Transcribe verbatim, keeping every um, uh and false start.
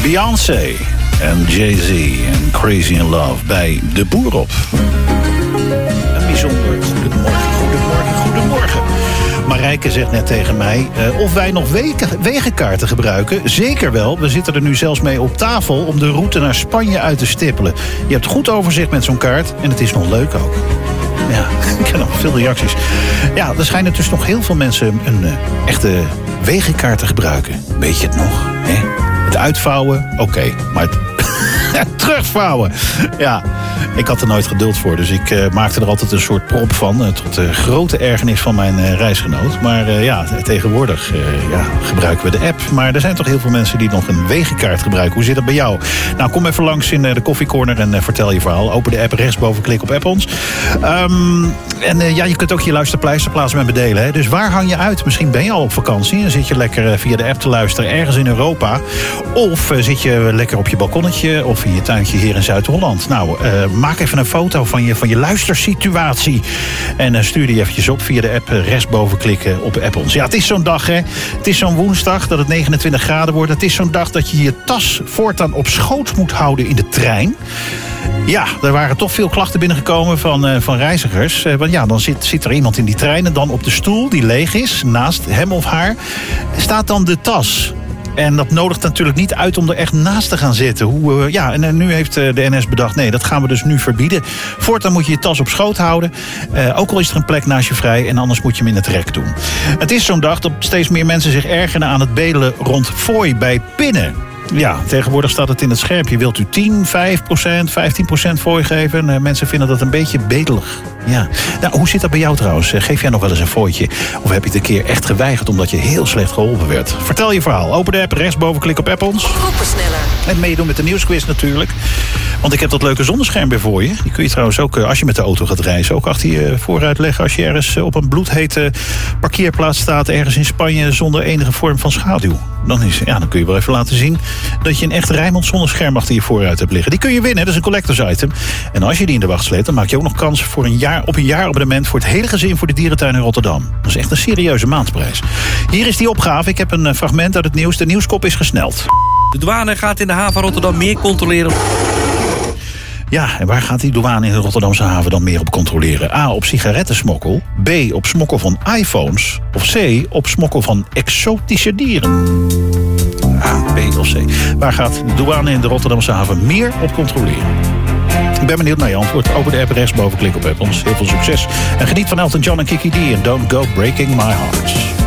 Beyoncé en Jay-Z en Crazy in Love bij De Boer op. Een bijzonder goedemorgen, goedemorgen, goedemorgen. Marijke zegt net tegen mij uh, of wij nog wegen, wegenkaarten gebruiken. Zeker wel. We zitten er nu zelfs mee op tafel om de route naar Spanje uit te stippelen. Je hebt goed overzicht met zo'n kaart en het is nog leuk ook. Ja, ik heb nog veel reacties. Ja, er schijnen dus nog heel veel mensen een uh, echte wegenkaart te gebruiken. Weet je het nog? Hè? Het uitvouwen, oké. Okay, maar het terugvouwen, ja. Ik had er nooit geduld voor, dus ik uh, maakte er altijd een soort prop van. Uh, tot de grote ergernis van mijn uh, reisgenoot. Maar uh, ja, tegenwoordig uh, ja, gebruiken we de app. Maar er zijn toch heel veel mensen die nog een wegenkaart gebruiken. Hoe zit dat bij jou? Nou, kom even langs in uh, de koffiecorner en uh, vertel je verhaal. Open de app, rechtsboven, klik op app ons. Um, en uh, ja, je kunt ook je luisterpleister plaatsen met bedelen. Hè? Dus waar hang je uit? Misschien ben je al op vakantie en zit je lekker uh, via de app te luisteren ergens in Europa. Of uh, zit je lekker op je balkonnetje of in je tuintje hier in Zuid-Holland. Nou, uh, maak even een foto van je, van je luistersituatie. En uh, stuur die eventjes op via de app. Uh, rechtsboven klikken op app ons. Ja, het is zo'n dag, hè. Het is zo'n woensdag dat het negenentwintig graden wordt. Het is zo'n dag dat je je tas voortaan op schoot moet houden in de trein. Ja, er waren toch veel klachten binnengekomen van, uh, van reizigers. Uh, want ja, dan zit, zit er iemand in die trein en dan op de stoel die leeg is, naast hem of haar, staat dan de tas. En dat nodigt natuurlijk niet uit om er echt naast te gaan zitten. Hoe, uh, ja, en uh, nu heeft uh, de N S bedacht, nee, dat gaan we dus nu verbieden. Voortaan moet je je tas op schoot houden. Uh, ook al is er een plek naast je vrij en anders moet je hem in het rek doen. Het is zo'n dag dat steeds meer mensen zich ergeren aan het bedelen rond fooi bij pinnen. Ja, tegenwoordig staat het in het schermpje. Wilt u tien, vijf procent, vijftien procent fooi geven? En, uh, mensen vinden dat een beetje bedelig. Ja. Nou, hoe zit dat bij jou trouwens? Geef jij nog wel eens een fooitje? Of heb je het een keer echt geweigerd omdat je heel slecht geholpen werd? Vertel je verhaal. Open de app, rechtsboven, klik op app ons. Groepensneller. En meedoen met de nieuwsquiz natuurlijk. Want ik heb dat leuke zonnescherm weer voor je. Die kun je trouwens ook, als je met de auto gaat reizen, ook achter je vooruit leggen. Als je ergens op een bloedhete parkeerplaats staat, ergens in Spanje, zonder enige vorm van schaduw. Dan, is, ja, dan kun je wel even laten zien dat je een echt Rijnmond zonnescherm achter je vooruit hebt liggen. Die kun je winnen, dat is een collectors item. En als je die in de wacht sleept, dan maak je ook nog kans voor een jaar, op een jaarabonnement voor het hele gezin voor de dierentuin in Rotterdam. Dat is echt een serieuze maandprijs. Hier is die opgave. Ik heb een fragment uit het nieuws. De nieuwskop is gesneld. De douane gaat in de haven Rotterdam meer controleren. Ja, en waar gaat die douane in de Rotterdamse haven dan meer op controleren? A, op sigarettensmokkel. B, op smokkel van iPhones. Of C, op smokkel van exotische dieren. A, B of C. Waar gaat de douane in de Rotterdamse haven meer op controleren? Ik ben benieuwd naar je antwoord. Open de app rechtsboven, klik op app ons. Heel veel succes. En geniet van Elton John en Kiki D. En Don't Go Breaking My Heart.